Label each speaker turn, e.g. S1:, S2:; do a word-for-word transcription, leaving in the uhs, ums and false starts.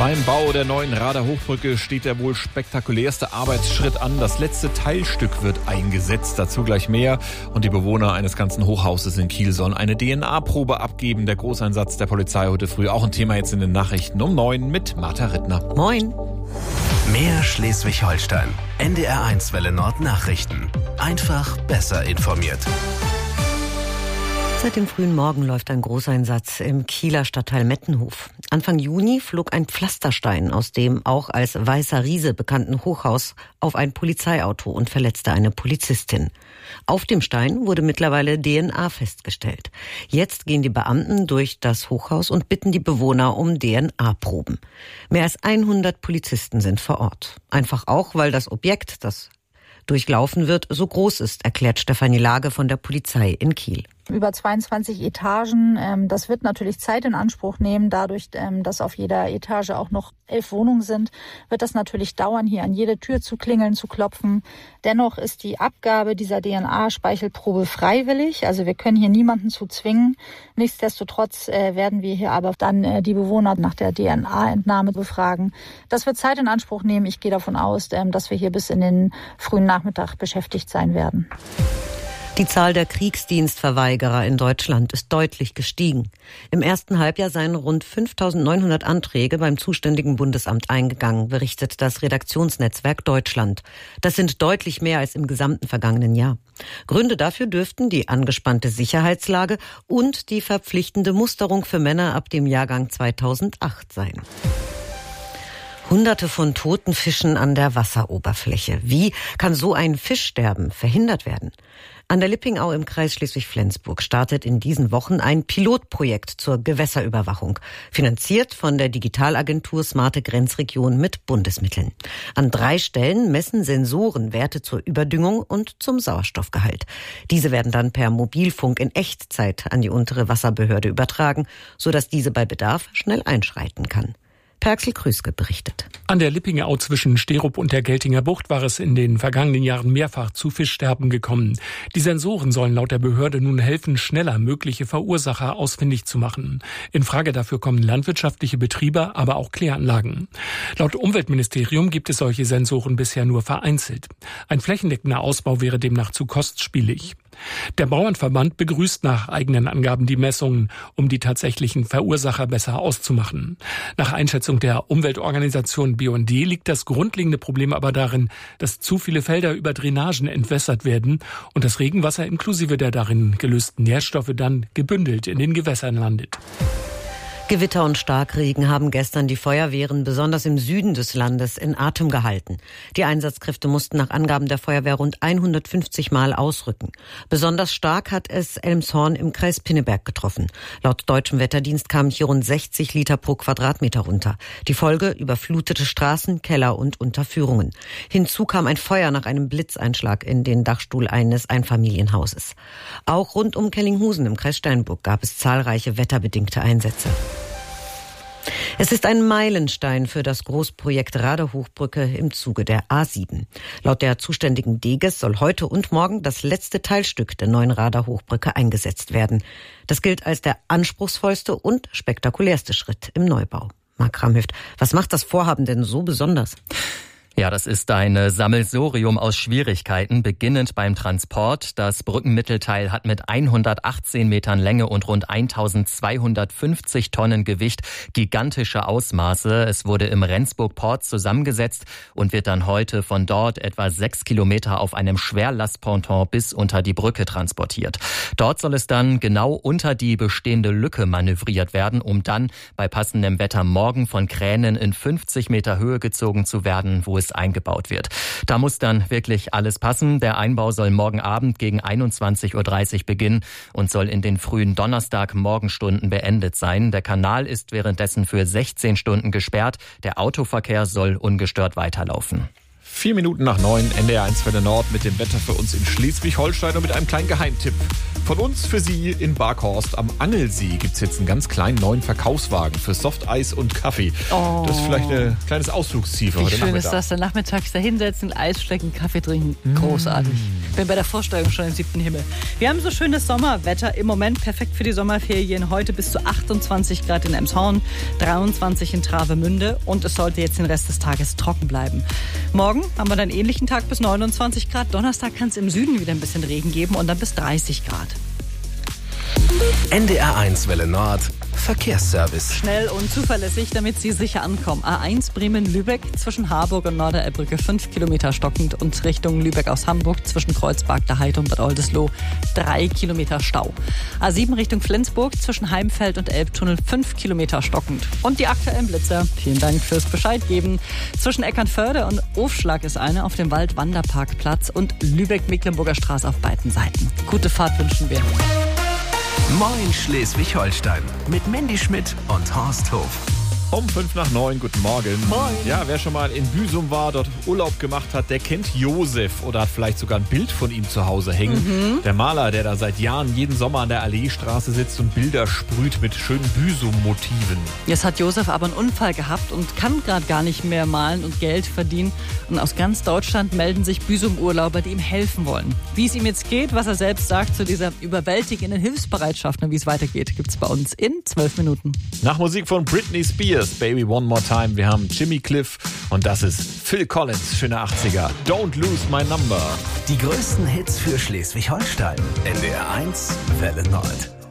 S1: Beim Bau der neuen Rader Hochbrücke steht der wohl spektakulärste Arbeitsschritt an. Das letzte Teilstück wird eingesetzt, dazu gleich mehr. Und die Bewohner eines ganzen Hochhauses in Kiel sollen eine D N A-Probe abgeben. Der Großeinsatz der Polizei heute früh, auch ein Thema jetzt in den Nachrichten um neun mit Martha Rittner.
S2: Moin.
S3: Mehr Schleswig-Holstein. N D R eins Welle Nord Nachrichten. Einfach besser informiert.
S2: Seit dem frühen Morgen läuft ein Großeinsatz im Kieler Stadtteil Mettenhof. Anfang Juni flog ein Pflasterstein aus dem auch als Weißer Riese bekannten Hochhaus auf ein Polizeiauto und verletzte eine Polizistin. Auf dem Stein wurde mittlerweile D N A festgestellt. Jetzt gehen die Beamten durch das Hochhaus und bitten die Bewohner um D N A-Proben. Mehr als hundert Polizisten sind vor Ort. Einfach auch, weil das Objekt, das durchlaufen wird, so groß ist, erklärt Stefanie Lage von der Polizei in Kiel.
S4: Über zweiundzwanzig Etagen. Das wird natürlich Zeit in Anspruch nehmen. Dadurch, dass auf jeder Etage auch noch elf Wohnungen sind, wird das natürlich dauern, hier an jede Tür zu klingeln, zu klopfen. Dennoch ist die Abgabe dieser D N A-Speichelprobe freiwillig. Also wir können hier niemanden zu zwingen. Nichtsdestotrotz werden wir hier aber dann die Bewohner nach der D N A-Entnahme befragen. Das wird Zeit in Anspruch nehmen. Ich gehe davon aus, dass wir hier bis in den frühen Nachmittag beschäftigt sein werden.
S2: Die Zahl der Kriegsdienstverweigerer in Deutschland ist deutlich gestiegen. Im ersten Halbjahr seien rund fünftausendneunhundert Anträge beim zuständigen Bundesamt eingegangen, berichtet das Redaktionsnetzwerk Deutschland. Das sind deutlich mehr als im gesamten vergangenen Jahr. Gründe dafür dürften die angespannte Sicherheitslage und die verpflichtende Musterung für Männer ab dem Jahrgang zweitausendacht sein. Hunderte von toten Fischen an der Wasseroberfläche. Wie kann so ein Fischsterben verhindert werden? An der Lippingau im Kreis Schleswig-Flensburg startet in diesen Wochen ein Pilotprojekt zur Gewässerüberwachung, finanziert von der Digitalagentur Smarte Grenzregion mit Bundesmitteln. An drei Stellen messen Sensoren Werte zur Überdüngung und zum Sauerstoffgehalt. Diese werden dann per Mobilfunk in Echtzeit an die untere Wasserbehörde übertragen, sodass diese bei Bedarf schnell einschreiten kann. Perxel Krüske berichtet.
S5: An der Lippingau zwischen Sterup und der Geltinger Bucht war es in den vergangenen Jahren mehrfach zu Fischsterben gekommen. Die Sensoren sollen laut der Behörde nun helfen, schneller mögliche Verursacher ausfindig zu machen. In Frage dafür kommen landwirtschaftliche Betriebe, aber auch Kläranlagen. Laut Umweltministerium gibt es solche Sensoren bisher nur vereinzelt. Ein flächendeckender Ausbau wäre demnach zu kostspielig. Der Bauernverband begrüßt nach eigenen Angaben die Messungen, um die tatsächlichen Verursacher besser auszumachen. Nach Einschätzung der Umweltorganisation B und D liegt das grundlegende Problem aber darin, dass zu viele Felder über Drainagen entwässert werden und das Regenwasser inklusive der darin gelösten Nährstoffe dann gebündelt in den Gewässern landet.
S2: Gewitter und Starkregen haben gestern die Feuerwehren besonders im Süden des Landes in Atem gehalten. Die Einsatzkräfte mussten nach Angaben der Feuerwehr rund hundertfünfzig Mal ausrücken. Besonders stark hat es Elmshorn im Kreis Pinneberg getroffen. Laut deutschem Wetterdienst kamen hier rund sechzig Liter pro Quadratmeter runter. Die Folge: überflutete Straßen, Keller und Unterführungen. Hinzu kam ein Feuer nach einem Blitzeinschlag in den Dachstuhl eines Einfamilienhauses. Auch rund um Kellinghusen im Kreis Steinburg gab es zahlreiche wetterbedingte Einsätze. Es ist ein Meilenstein für das Großprojekt Rader Hochbrücke im Zuge der A sieben. Laut der zuständigen Deges soll heute und morgen das letzte Teilstück der neuen Rader Hochbrücke eingesetzt werden. Das gilt als der anspruchsvollste und spektakulärste Schritt im Neubau. Marc Kramhöft, was macht das Vorhaben denn so besonders?
S6: Ja, das ist ein Sammelsurium aus Schwierigkeiten, beginnend beim Transport. Das Brückenmittelteil hat mit hundertachtzehn Metern Länge und rund eintausendzweihundertfünfzig Tonnen Gewicht gigantische Ausmaße. Es wurde im Rendsburg-Port zusammengesetzt und wird dann heute von dort etwa sechs Kilometer auf einem Schwerlastponton bis unter die Brücke transportiert. Dort soll es dann genau unter die bestehende Lücke manövriert werden, um dann bei passendem Wetter morgen von Kränen in fünfzig Meter Höhe gezogen zu werden, wo es eingebaut wird. Da muss dann wirklich alles passen. Der Einbau soll morgen Abend gegen einundzwanzig Uhr dreißig beginnen und soll in den frühen Donnerstag-Morgenstunden beendet sein. Der Kanal ist währenddessen für sechzehn Stunden gesperrt. Der Autoverkehr soll ungestört weiterlaufen.
S1: Vier Minuten nach neun, N D R eins Welle Nord mit dem Wetter für uns in Schleswig-Holstein und mit einem kleinen Geheimtipp. Von uns für Sie in Barkhorst am Angelsee gibt es jetzt einen ganz kleinen neuen Verkaufswagen für Softeis und Kaffee.
S7: Oh.
S1: Das ist vielleicht ein kleines Ausflugsziel für
S7: Wie
S1: heute
S7: schön
S1: Nachmittag.
S7: ist das, dann nachmittags da hinsetzen, Eis schlecken, Kaffee trinken. Großartig. Ich bin bei der Vorstellung schon im siebten Himmel. Wir haben so schönes Sommerwetter im Moment, perfekt für die Sommerferien. Heute bis zu achtundzwanzig Grad in Emshorn, dreiundzwanzig in Travemünde und es sollte jetzt den Rest des Tages trocken bleiben. Morgen haben wir dann einen ähnlichen Tag bis neunundzwanzig Grad. Donnerstag kann es im Süden wieder ein bisschen Regen geben und dann bis dreißig Grad.
S3: N D R eins Welle Nord Verkehrsservice.
S7: Schnell und zuverlässig, damit Sie sicher ankommen. A eins Bremen-Lübeck zwischen Harburg und Norderelbbrücke fünf Kilometer stockend und Richtung Lübeck aus Hamburg zwischen Kreuzberg, der Heid und Bad Oldesloe drei Kilometer Stau. A sieben Richtung Flensburg zwischen Heimfeld und Elbtunnel fünf Kilometer stockend. Und die aktuellen Blitzer. Vielen Dank fürs Bescheid geben. Zwischen Eckernförde und Ofschlag ist eine auf dem Waldwanderparkplatz und Lübeck-Mecklenburger Straße auf beiden Seiten. Gute Fahrt wünschen wir.
S3: Moin Schleswig-Holstein mit Mandy Schmidt und Horst Hof.
S1: Um fünf nach neun, guten Morgen.
S7: Moin.
S1: Ja, wer schon mal in Büsum war, dort Urlaub gemacht hat, der kennt Josef oder hat vielleicht sogar ein Bild von ihm zu Hause hängen. Mhm. Der Maler, der da seit Jahren jeden Sommer an der Alleestraße sitzt und Bilder sprüht mit schönen Büsum-Motiven.
S7: Jetzt hat Josef aber einen Unfall gehabt und kann gerade gar nicht mehr malen und Geld verdienen. Und aus ganz Deutschland melden sich Büsum-Urlauber, die ihm helfen wollen. Wie es ihm jetzt geht, was er selbst sagt zu dieser überwältigenden Hilfsbereitschaft und wie es weitergeht, gibt es bei uns in zwölf Minuten.
S1: Nach Musik von Britney Spears, Baby One More Time. Wir haben Jimmy Cliff und das ist Phil Collins, schöne achtziger. Don't Lose My Number.
S3: Die größten Hits für Schleswig-Holstein. N D R eins Welle Nord.